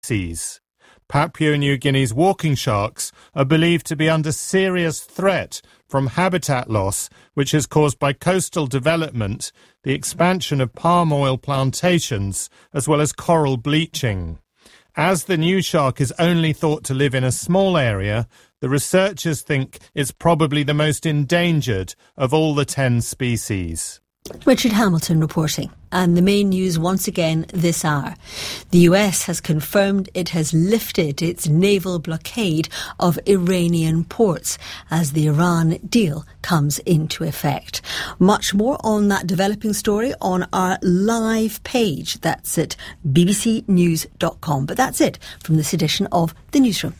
species. Papua New Guinea's walking sharks are believed to be under serious threat from habitat loss, which is caused by coastal development, the expansion of palm oil plantations, as well as coral bleaching. As the new shark is only thought to live in a small area, the researchers think it's probably the most endangered of all the 10 species. Richard Hamilton reporting. And the main news once again this hour. The US has confirmed it has lifted its naval blockade of Iranian ports as the Iran deal comes into effect. Much more on that developing story on our live page. That's at bbcnews.com. But that's it from this edition of The Newsroom.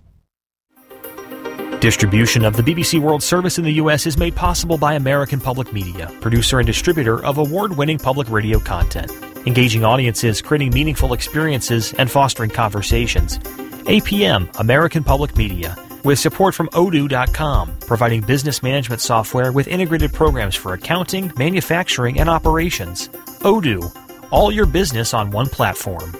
Distribution of the BBC World Service in the U.S. is made possible by American Public Media, producer and distributor of award-winning public radio content, engaging audiences, creating meaningful experiences, and fostering conversations. APM, American Public Media, with support from Odoo.com, providing business management software with integrated programs for accounting, manufacturing, and operations. Odoo, all your business on one platform.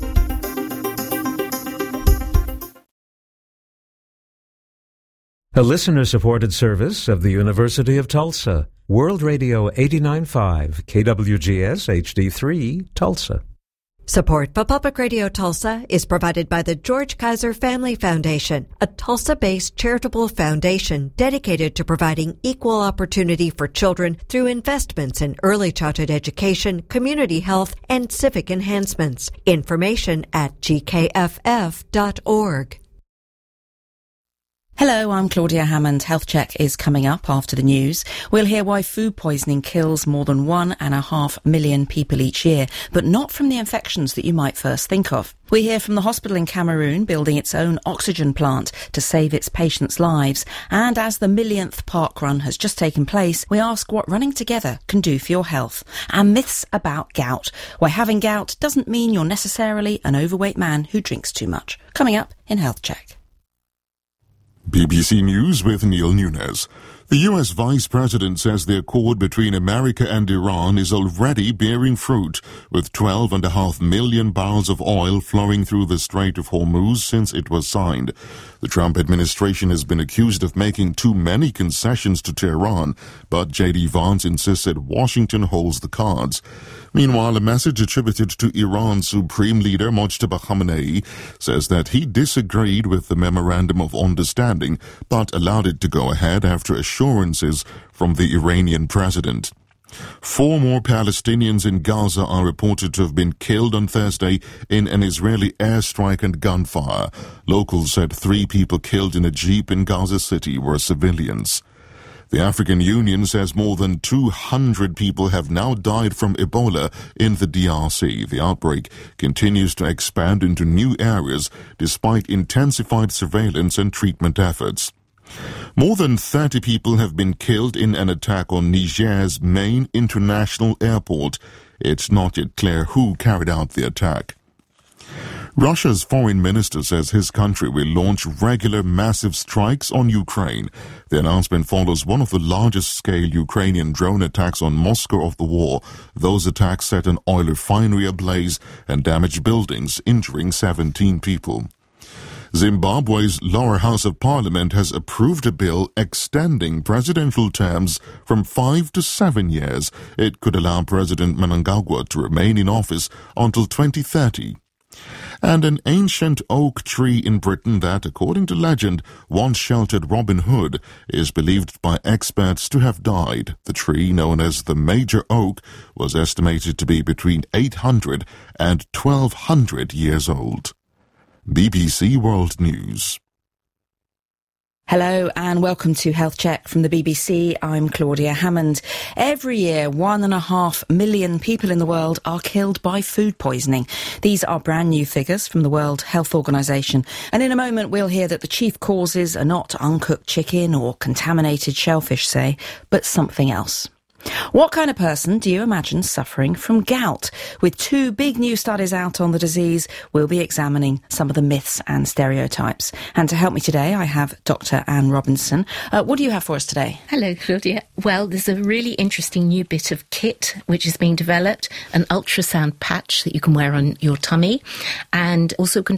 A listener-supported service of the University of Tulsa. World Radio 89.5, KWGS HD3, Tulsa. Support for Public Radio Tulsa is provided by the George Kaiser Family Foundation, a Tulsa-based charitable foundation dedicated to providing equal opportunity for children through investments in early childhood education, community health, and civic enhancements. Information at gkff.org. Hello, I'm Claudia Hammond. Health Check is coming up after the news. We'll hear why food poisoning kills more than 1.5 million people each year, but not from the infections that you might first think of. We hear from the hospital in Cameroon building its own oxygen plant to save its patients' lives. And as the millionth park run has just taken place, we ask what running together can do for your health. And myths about gout, why having gout doesn't mean you're necessarily an overweight man who drinks too much. Coming up in Health Check. BBC News with Neil Nunes. The US Vice President says the accord between America and Iran is already bearing fruit, with 12.5 million barrels of oil flowing through the Strait of Hormuz since it was signed. The Trump administration has been accused of making too many concessions to Tehran, but J.D. Vance insists that Washington holds the cards. Meanwhile, a message attributed to Iran's Supreme Leader Mojtaba Khamenei says that he disagreed with the Memorandum of Understanding, but allowed it to go ahead after assurances from the Iranian president. 4 more Palestinians in Gaza are reported to have been killed on Thursday in an Israeli airstrike and gunfire. Locals said 3 people killed in a jeep in Gaza City were civilians. The African Union says more than 200 people have now died from Ebola in the DRC. The outbreak continues to expand into new areas despite intensified surveillance and treatment efforts. More than 30 people have been killed in an attack on Niger's main international airport. It's not yet clear who carried out the attack. Russia's foreign minister says his country will launch regular massive strikes on Ukraine. The announcement follows one of the largest-scale Ukrainian drone attacks on Moscow of the war. Those attacks set an oil refinery ablaze and damaged buildings, injuring 17 people. Zimbabwe's lower house of parliament has approved a bill extending presidential terms from 5 to 7 years. It could allow President Mnangagwa to remain in office until 2030. And an ancient oak tree in Britain that, according to legend, once sheltered Robin Hood, is believed by experts to have died. The tree, known as the Major Oak, was estimated to be between 800 and 1200 years old. BBC World News. Hello and welcome to Health Check from the BBC. I'm Claudia Hammond. Every year, 1.5 million people in the world are killed by food poisoning. These are brand new figures from the World Health Organization. And in a moment, we'll hear that the chief causes are not uncooked chicken or contaminated shellfish, say, but something else. What kind of person do you imagine suffering from gout? With 2 big new studies out on the disease, we'll be examining some of the myths and stereotypes. And to help me today, I have Dr. Anne Robinson. What do you have for us today? Hello, Claudia. Well, there's a really interesting new bit of kit which is being developed, an ultrasound patch that you can wear on your tummy, and also can